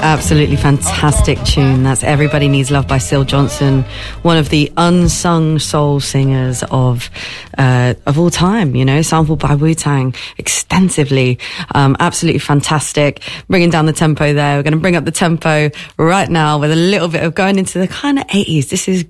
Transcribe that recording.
Absolutely fantastic tune. That's Everybody Needs Love by Syl Johnson, one of the unsung soul singers of all time, you know, sampled by Wu-Tang extensively. Absolutely fantastic. Bringing down the tempo there. We're going to bring up the tempo right now with a little bit of going into the kind of 80s. This is